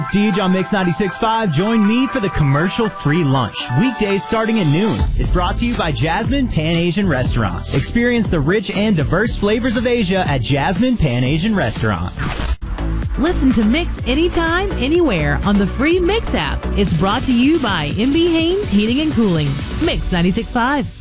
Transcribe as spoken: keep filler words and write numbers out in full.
It's Deej on Mix ninety-six point five. Join me for the commercial-free lunch. Weekdays starting at noon. It's brought to you by Jasmine Pan Asian Restaurant. Experience the rich and diverse flavors of Asia at Jasmine Pan Asian Restaurant. Listen to Mix anytime, anywhere on the free Mix app. It's brought to you by M B Haynes Heating and Cooling. Mix ninety-six point five.